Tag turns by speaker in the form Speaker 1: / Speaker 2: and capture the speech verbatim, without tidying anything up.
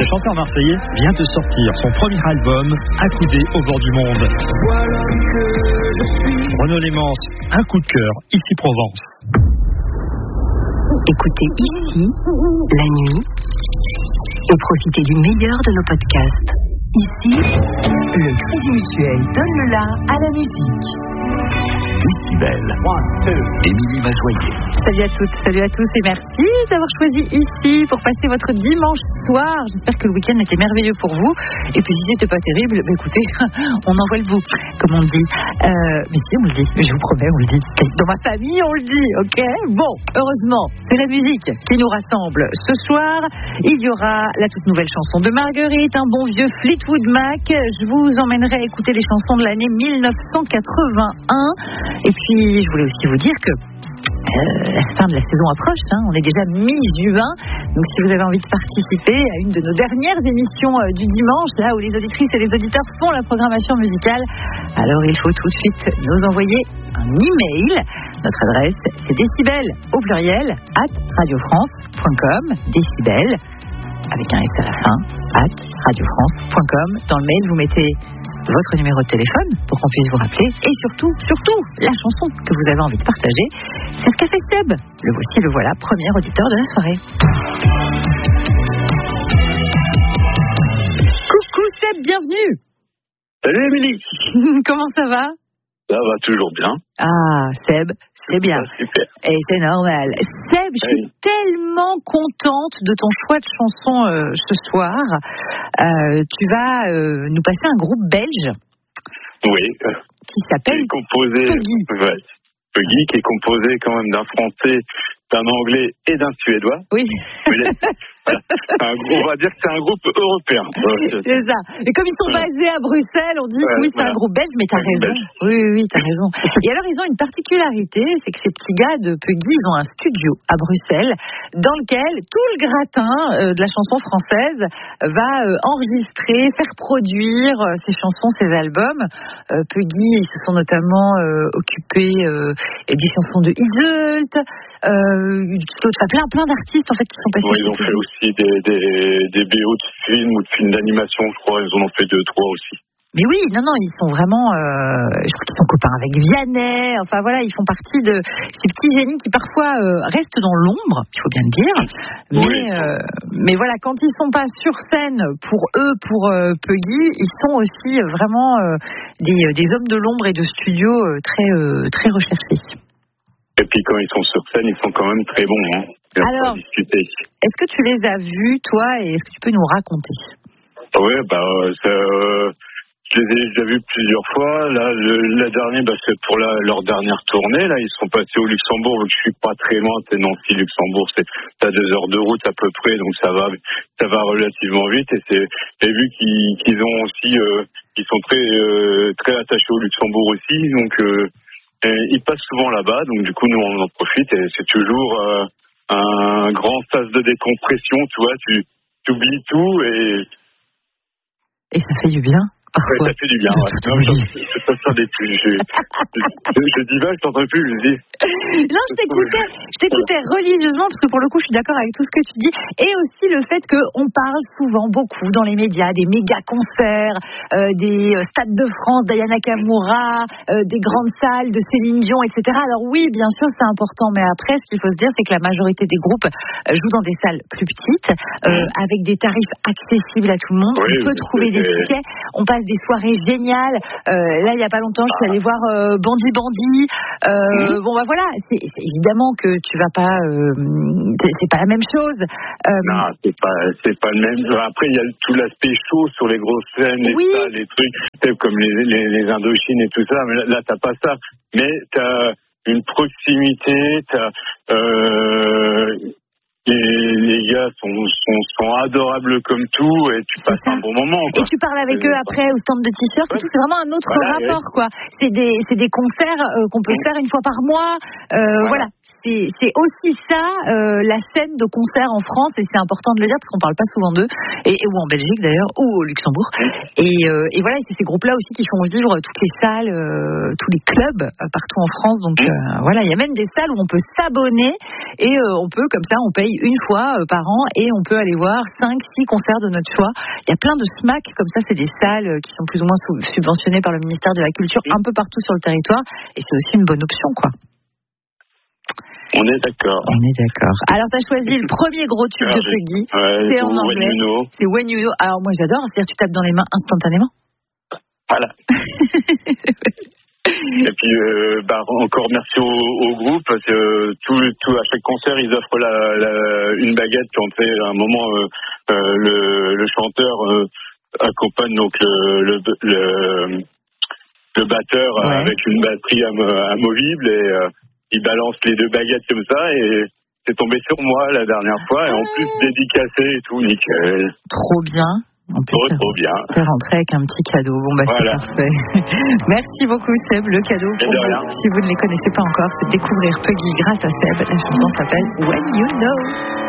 Speaker 1: chanteur marseillais vient de sortir son premier album, Accoudé au bord du monde. Renaud Lémence, un coup de cœur, ici Provence.
Speaker 2: Écoutez ici, la nuit, et profitez du meilleur de nos podcasts. Ici, le Crédit Mutuel donne le la à la musique.
Speaker 3: Décibel. Émilie Mazoyer.
Speaker 4: Salut à toutes, salut à tous et merci d'avoir choisi ici pour passer votre dimanche soir. J'espère que le week-end était merveilleux pour vous. Et puis si c'était pas terrible, bah écoutez, on envoie le bout, comme on dit. Euh, mais si, on le dit, je vous promets, on le dit. Dans ma famille, on le dit, ok ? Bon, heureusement, c'est la musique qui nous rassemble. Ce soir, il y aura la toute nouvelle chanson de Marguerite, un bon vieux Fleetwood Mac. Je vous emmènerai écouter les chansons de l'année dix-neuf cent quatre-vingt-un. Et puis, je voulais aussi vous dire que Euh, la fin de la saison approche, hein. On est déjà mi-juin, donc si vous avez envie de participer à une de nos dernières émissions euh, du dimanche, là où les auditrices et les auditeurs font la programmation musicale, alors il faut tout de suite nous envoyer un email. Notre adresse, c'est décibel au pluriel at radiofrance point com, décibel avec un S à la fin, at radiofrance point com. Dans le mail, vous mettez votre numéro de téléphone pour qu'on puisse vous rappeler et surtout, surtout, la chanson que vous avez envie de partager. C'est ce qu'a fait Seb. Le voici, le voilà, premier auditeur de la soirée. Coucou Seb, bienvenue.
Speaker 5: Salut Émilie.
Speaker 4: Comment ça va?
Speaker 5: Ça va toujours bien.
Speaker 4: Ah, Seb, c'est bien.
Speaker 5: Ah, super.
Speaker 4: Et c'est normal. Seb, je suis
Speaker 5: oui.
Speaker 4: tellement contente de ton choix de chanson euh, ce soir. Euh, tu vas euh, nous passer un groupe belge.
Speaker 5: Oui.
Speaker 4: Qui s'appelle
Speaker 5: composé,
Speaker 4: Puggy.
Speaker 5: Ouais. Puggy, qui est composé quand même d'un français, d'un anglais et d'un suédois.
Speaker 4: Oui.
Speaker 5: Voilà. Un, on va dire que c'est un groupe européen.
Speaker 4: C'est ça. Et comme ils sont basés à Bruxelles, on dit que oui, c'est
Speaker 5: voilà.
Speaker 4: un groupe belge, mais t'as raison. Oui, oui, oui, t'as raison. Et alors, ils ont une particularité, c'est que ces petits gars de Puggy, ils ont un studio à Bruxelles, dans lequel tout le gratin euh, de la chanson française va euh, enregistrer, faire produire euh, ces chansons, ces albums. Euh, Puggy, ils se sont notamment euh, occupés euh, des chansons de Iseult, euh, plein, plein d'artistes en fait qui sont passés.
Speaker 5: Oui, ils ont fait aussi des, des, des B O de films ou de films d'animation, je crois. Ils en ont fait deux, trois aussi.
Speaker 4: Mais oui, non, non, ils sont vraiment, euh, je crois qu'ils sont copains avec Vianney. Enfin voilà, ils font partie de ces petits génies qui parfois euh, restent dans l'ombre, il faut bien le dire. Mais,
Speaker 5: oui.
Speaker 4: euh, mais voilà, quand ils sont pas sur scène pour eux, pour euh, Puggy, ils sont aussi vraiment euh, des, des hommes de l'ombre et de studio euh, très, euh, très recherchés.
Speaker 5: Et puis quand ils sont sur scène, ils sont quand même très bons. Hein.
Speaker 4: Alors, est-ce que tu les as vus, toi, et est-ce que tu peux nous raconter?
Speaker 5: Oui, bah, ça, euh, je les ai déjà vus plusieurs fois. Là, le, la dernière, bah, c'est pour la, leur dernière tournée. Là, ils sont passés au Luxembourg. Je suis pas très loin, c'est Nancy-Luxembourg. C'est à deux heures de route à peu près, donc ça va, ça va relativement vite. Et c'est, j'ai vu qu'ils, qu'ils ont aussi, euh, ils sont très, euh, très attachés au Luxembourg aussi, donc. Euh, Et ils passent souvent là-bas, donc du coup nous on en profite et c'est toujours euh, un grand sas de décompression, tu vois, tu oublies tout et...
Speaker 4: Et ça fait du bien.
Speaker 5: Ouais, ça fait du bien, ouais. Non, je ne peux pas des plus. Je, je, je dis pas, je t'entends plus, je dis.
Speaker 4: Non, je t'écoutais, je t'écoutais religieusement, parce que pour le coup, je suis d'accord avec tout ce que tu dis. Et aussi le fait qu'on parle souvent, beaucoup, dans les médias, des méga concerts, euh, des stades de France d'Aya Nakamura, euh, des grandes salles de Céline Dion, et cetera. Alors oui, bien sûr, c'est important, mais après, ce qu'il faut se dire, c'est que la majorité des groupes jouent dans des salles plus petites, euh, mmh. avec des tarifs accessibles à tout le monde. Oui, on peut trouver des tickets. On passe des soirées géniales. Euh, là, il y a pas longtemps, je suis allée voir euh, Bandit Bandit. Euh, mmh. Bon, bah voilà, c'est, c'est évidemment que tu vas pas. Euh, c'est, c'est pas la même chose. Euh,
Speaker 5: non, c'est pas, c'est pas le même. Après, il y a tout l'aspect chaud sur les grosses scènes, les
Speaker 4: oui.
Speaker 5: salles, les trucs, comme les, les, les Indochines et tout ça. Mais là, là t'as pas ça. Mais t'as une proximité. T'as euh, Les, les gars sont, sont, sont adorables comme tout et tu passes un bon moment. Quoi.
Speaker 4: Et tu parles avec eux après au stand de t-shirts ouais. et tout, c'est vraiment un autre voilà, rapport. Ouais. Quoi. C'est, des, c'est des concerts euh, qu'on peut mmh. faire une fois par mois. Euh, voilà. voilà. C'est, c'est aussi ça, euh, la scène de concert en France, et c'est important de le dire parce qu'on parle pas souvent d'eux, et, et ou en Belgique d'ailleurs, ou au Luxembourg. Mmh. Et, euh, et voilà, c'est ces groupes-là aussi qui font vivre toutes les salles, euh, tous les clubs euh, partout en France. Donc mmh. euh, voilà, il y a même des salles où on peut s'abonner et euh, on peut comme ça, on paye une fois euh, par an et on peut aller voir cinq six concerts de notre choix. Il y a plein de SMAC comme ça, c'est des salles qui sont plus ou moins subventionnées par le ministère de la Culture un peu partout sur le territoire et c'est aussi une bonne option, quoi.
Speaker 5: On est d'accord.
Speaker 4: On est d'accord. Alors, tu as choisi le premier gros tube de Peggy.
Speaker 5: Ouais,
Speaker 4: c'est en anglais.
Speaker 5: When You Know.
Speaker 4: C'est When You Know. Alors, moi, j'adore. C'est-à-dire, tu tapes dans les mains instantanément.
Speaker 5: Voilà. Et puis, euh, bah, encore merci au, au groupe, parce que euh, tout, tout, à chaque concert, ils offrent la, la, une baguette quand c'est à un moment, euh, euh, le, le chanteur euh, accompagne donc le, le, le, le batteur ouais. avec une batterie am- amovible et euh, il balance les deux baguettes comme ça et c'est tombé sur moi la dernière fois et en plus dédicacé et tout, nickel.
Speaker 4: Trop bien. En plus,
Speaker 5: trop, trop bien.
Speaker 4: T'es rentré avec un petit cadeau. Bon, bah, voilà. C'est parfait. Merci beaucoup, Seb. Le cadeau pour vous, si vous ne les connaissez pas encore, c'est de découvrir Peggy grâce à Seb. La chanson s'appelle When You Know.